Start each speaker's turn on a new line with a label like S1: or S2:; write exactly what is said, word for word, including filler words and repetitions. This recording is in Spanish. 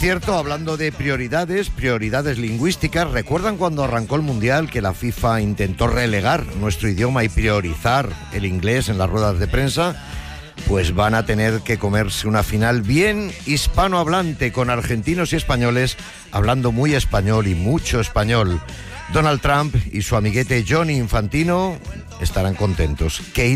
S1: cierto, hablando de prioridades, prioridades lingüísticas, ¿recuerdan cuando arrancó el Mundial que la FIFA intentó relegar nuestro idioma y priorizar el inglés en las ruedas de prensa? Pues van a tener que comerse una final bien hispanohablante, con argentinos y españoles hablando muy español y mucho español. Donald Trump y su amiguete Johnny Infantino estarán contentos. ¿Qué